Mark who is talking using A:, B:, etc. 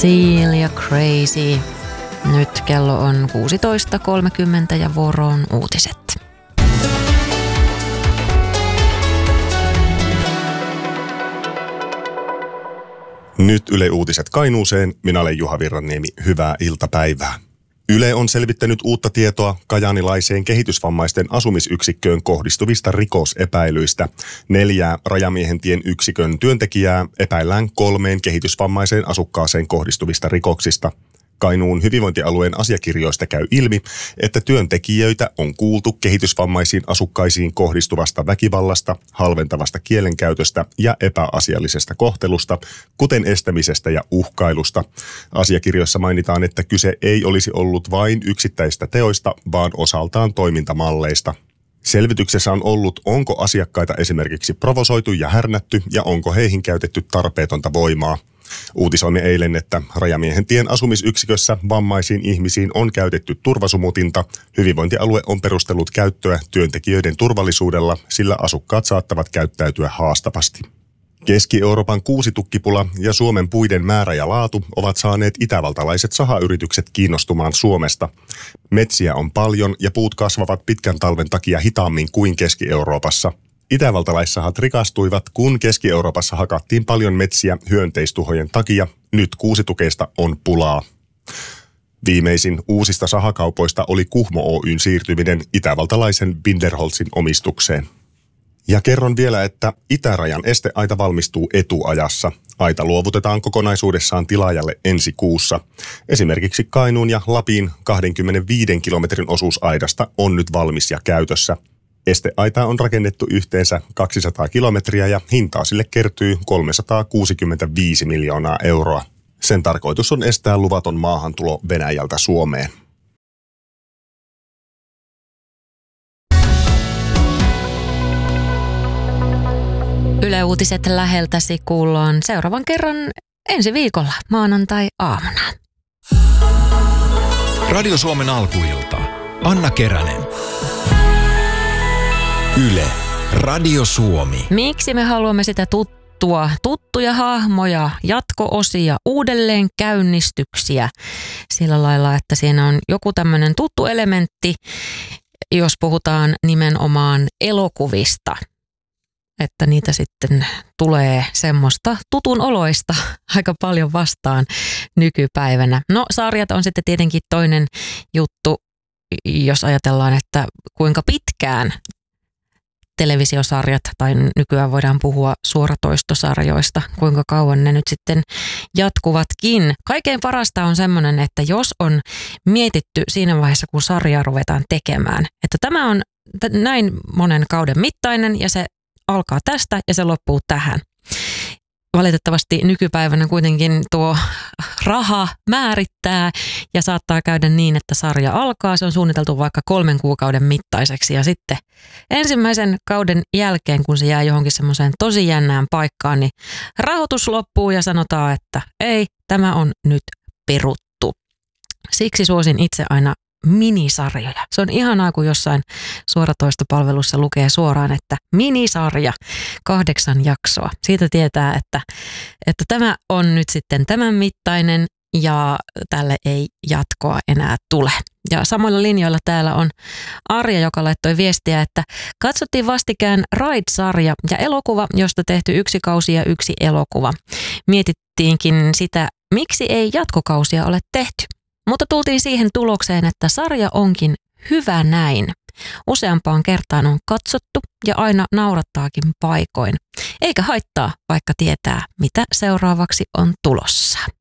A: Celia Crazy. Nyt kello on 16.30 ja vuoroon uutiset.
B: Nyt Yle Uutiset Kainuuseen. Minä olen Juha Virranniemi. Hyvää iltapäivää. Yle on selvittänyt uutta tietoa kajaanilaiseen kehitysvammaisten asumisyksikköön kohdistuvista rikosepäilyistä. 4 Rajamiehentien yksikön työntekijää epäillään 3 kehitysvammaiseen asukkaaseen kohdistuvista rikoksista. Kainuun hyvinvointialueen asiakirjoista käy ilmi, että työntekijöitä on kuultu kehitysvammaisiin asukkaisiin kohdistuvasta väkivallasta, halventavasta kielenkäytöstä ja epäasiallisesta kohtelusta, kuten estämisestä ja uhkailusta. Asiakirjoissa mainitaan, että kyse ei olisi ollut vain yksittäistä teoista, vaan osaltaan toimintamalleista. Selvityksessä on ollut, onko asiakkaita esimerkiksi provosoitu ja härnätty ja onko heihin käytetty tarpeetonta voimaa. Uutisoimme eilen, että Rajamiehentien asumisyksikössä vammaisiin ihmisiin on käytetty turvasumutinta. Hyvinvointialue on perustellut käyttöä työntekijöiden turvallisuudella, sillä asukkaat saattavat käyttäytyä haastavasti. Keski-Euroopan kuusitukkipula ja Suomen puiden määrä ja laatu ovat saaneet itävaltalaiset sahayritykset kiinnostumaan Suomesta. Metsiä on paljon ja puut kasvavat pitkän talven takia hitaammin kuin Keski-Euroopassa. Itävaltalaissahat rikastuivat, kun Keski-Euroopassa hakattiin paljon metsiä hyönteistuhojen takia. Nyt kuusitukeista on pulaa. Viimeisin uusista sahakaupoista oli Kuhmo Oyn siirtyminen itävaltalaisen Binderholzin omistukseen. Ja kerron vielä, että itärajan esteaita valmistuu etuajassa. Aita luovutetaan kokonaisuudessaan tilaajalle ensi kuussa. Esimerkiksi Kainuun ja Lapin 25 kilometrin osuus aidasta on nyt valmis ja käytössä. Esteaitaa on rakennettu yhteensä 200 kilometriä ja hintaa sille kertyy 365 miljoonaa euroa. Sen tarkoitus on estää luvaton maahantulo Venäjältä Suomeen.
A: Yle Uutiset läheltäsi kuullaan seuraavan kerran ensi viikolla maanantai-aamuna.
C: Radio Suomen alkuilta. Anna Keränen. Yle, Radio Suomi.
A: Miksi me haluamme sitä tuttuja hahmoja, jatko-osia, uudelleen käynnistyksiä sillä lailla, että siinä on joku tämmöinen tuttu elementti, jos puhutaan nimenomaan elokuvista, että niitä sitten tulee semmoista tutun oloista aika paljon vastaan nykypäivänä. No, sarjat on sitten tietenkin toinen juttu, jos ajatellaan, että kuinka pitkään televisiosarjat, tai nykyään voidaan puhua suoratoistosarjoista, kuinka kauan ne nyt sitten jatkuvatkin. Kaikkein parasta on semmoinen, että jos on mietitty siinä vaiheessa, kun sarjaa ruvetaan tekemään, että tämä on näin monen kauden mittainen ja se alkaa tästä ja se loppuu tähän. Valitettavasti nykypäivänä kuitenkin tuo raha määrittää ja saattaa käydä niin, että sarja alkaa. Se on suunniteltu vaikka 3 kuukauden mittaiseksi ja sitten ensimmäisen kauden jälkeen, kun se jää johonkin semmoiseen tosi jännään paikkaan, niin rahoitus loppuu ja sanotaan, että ei, tämä on nyt peruttu. Siksi suosin itse aina minisarjoja. Se on ihanaa, kun jossain suoratoistopalvelussa lukee suoraan, että minisarja, 8 jaksoa. Siitä tietää, että tämä on nyt sitten tämän mittainen ja tälle ei jatkoa enää tule. Ja samoilla linjoilla täällä on Arja, joka laittoi viestiä, että katsottiin vastikään Ride-sarja ja elokuva, josta tehty 1 kausi ja 1 elokuva. Mietittiinkin sitä, miksi ei jatkokausia ole tehty. Mutta tultiin siihen tulokseen, että sarja onkin hyvä näin. Useampaan kertaan on katsottu ja aina naurattaakin paikoin. Eikä haittaa, vaikka tietää, mitä seuraavaksi on tulossa.